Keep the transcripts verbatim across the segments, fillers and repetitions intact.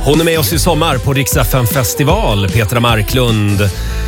Hon är med oss i sommar på Rix F M festival, Petra Marklund.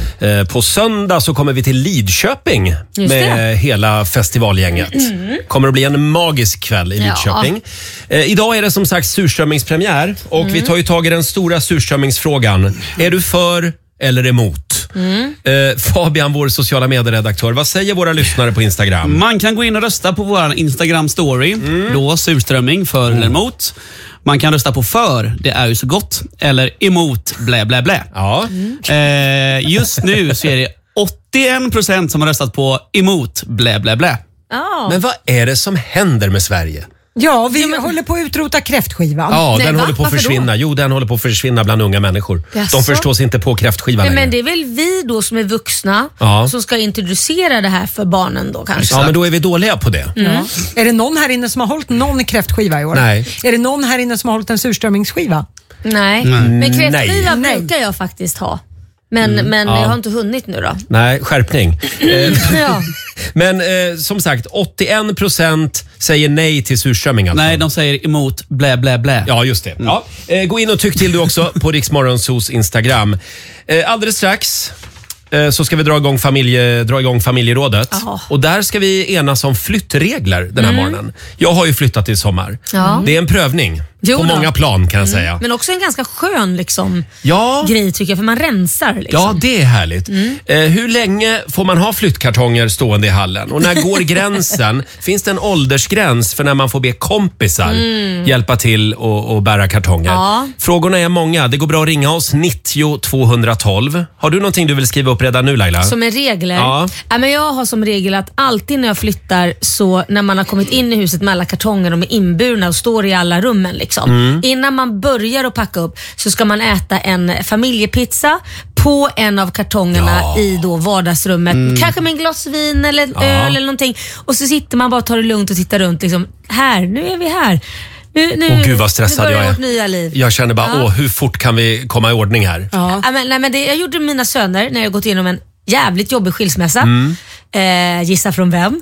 På söndag så kommer vi till Lidköping med hela festivalgänget. Mm. Kommer att bli en magisk kväll i Lidköping. Ja. Idag är det som sagt surströmmingspremiär och mm. vi tar ju tag i den stora surströmmingsfrågan. Är du för eller emot? Mm. Eh, Fabian, vår sociala medieredaktör, vad säger våra lyssnare på Instagram? Man kan gå in och rösta på vår Instagram-story. Mm. Då surströmming, för mm. eller emot. Man kan rösta på för, det är ju så gott. Eller emot, blä blä blä. Ja. Mm. Eh, just nu så är det åttioen procent som har röstat på emot, blä blä blä. Oh. Men vad är det som händer med Sverige? Ja, vi ja, men... håller på att utrota kräftskivan. Ja, Nej, den va? håller på att Varför försvinna. då? Jo, den håller på att försvinna bland unga människor. Jaså? De förstås inte på kräftskivan Nej, längre. men det är väl vi då som är vuxna ja. som ska introducera det här för barnen då kanske. Ja, men då är vi dåliga på det. Mm. Ja. Är det någon här inne som har hållit någon kräftskiva i år? Nej. Är det någon här inne som har hållit en surströmmingsskiva? Nej, mm. men kräftskiva Nej. brukar jag faktiskt ha. Men, mm. men ja. jag har inte hunnit nu då. Nej, skärpning. ja. Men eh, som sagt, åttioen procent säger nej till surströmming. Alltså. Nej, de säger emot blä blä blä. Ja, just det. Mm. Ja. Eh, gå in och tyck till du också på Rix Morgonzos Instagram. Eh, alldeles strax eh, så ska vi dra igång, familje, dra igång familjerådet. Oh. Och där ska vi enas om flyttregler den här mm. morgonen. Jag har ju flyttat i sommar. Ja. Det är en prövning. Jo på då. många plan kan jag mm. säga. Men också en ganska skön liksom, ja. grej tycker jag, för man rensar. Liksom. Ja, det är härligt. Mm. Eh, hur länge får man ha flyttkartonger stående i hallen? Och när går gränsen? Finns det en åldersgräns för när man får be kompisar mm. hjälpa till och, och bära kartonger? Ja. Frågorna är många. Det går bra att ringa oss nittio tvåhundratolv. Har du någonting du vill skriva upp redan nu, Laila? Som är regler? Ja. Ja, men jag har som regel att alltid när jag flyttar, så när man har kommit in i huset med alla kartonger, de är inburna och står i alla rummen liksom. Mm. Innan man börjar att packa upp så ska man äta en familjepizza på en av kartongerna ja. i då vardagsrummet. Mm. Kanske med en glas vin eller ja. öl eller någonting. Och så sitter man bara och tar det lugnt och tittar runt. Liksom, här, nu är vi här. Nu, nu, åh gud vad stressad jag är. Vårt nya liv. Jag känner bara, ja. åh hur fort kan vi komma i ordning här? Ja. Ja, men, nej, men det, jag gjorde mina söner när jag gått igenom en jävligt jobbig skilsmässa. Mm. Eh, gissa från vem?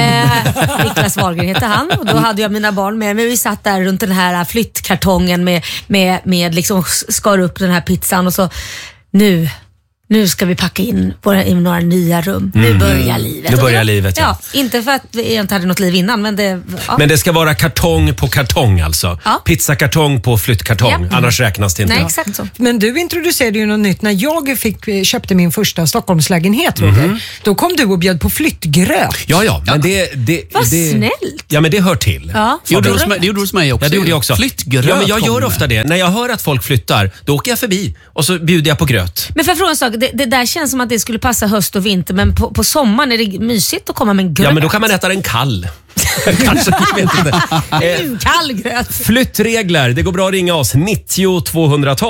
Eh, Niklas Wahlgren heter han. Och då hade jag mina barn med mig. Vi satt där runt den här flyttkartongen med, med, med liksom skar upp den här pizzan och så nu Nu ska vi packa in våra, i några nya rum. Mm. Nu börjar livet. Nu börjar livet, ja. ja. Inte för att vi inte hade något liv innan, men det... Ja. Men det ska vara kartong på kartong alltså. Ja. Pizzakartong på flyttkartong. Ja. Annars räknas det inte. Nej, exakt så. Men du introducerade ju något nytt. När jag fick, köpte min första Stockholmslägenhet, Roger, mm. då kom du och bjöd på flyttgröt. Ja, ja. Men det, det, Vad det, snällt. Ja, men det hör till. Ja. Det gjorde du hos mig också. Ja, det gjorde jag också. Flyttgröt. Ja, men jag gör ofta det. När jag hör att folk flyttar, då åker jag förbi och så bjuder jag på gröt. Men för att fråga en sak, det, det där känns som att det skulle passa höst och vinter, men på, på sommaren är det mysigt att komma med en gröt. Ja, men då kan man äta den kall. Kanske, jag vet inte. En kall gröt. Flyttregler, det går bra att ringa oss nittio tvåhundratolv.